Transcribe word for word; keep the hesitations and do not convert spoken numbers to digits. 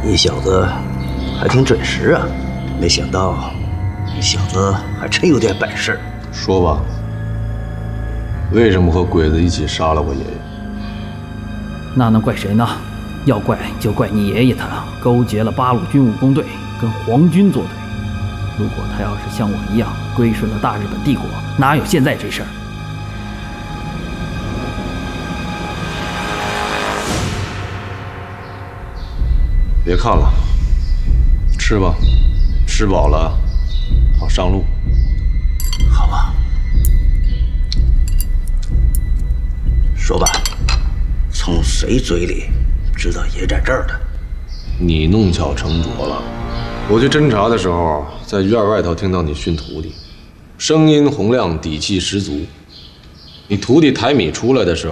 你小子还挺准时啊，没想到你小子还真有点本事。 说吧，为什么和鬼子一起杀了我爷爷？ 那能怪谁呢？要怪就怪你爷爷他勾结了八路军武工队，跟皇军作对。如果他要是像我一样归顺了大日本帝国，哪有现在这事儿？ 别看了，吃吧，吃饱了好上路。 好吧，说吧，从谁嘴里知道爷在这儿的？ 你弄巧成拙了。我去侦查的时候，在院外头听到你训徒弟，声音洪亮，底气十足。你徒弟抬米出来的时候。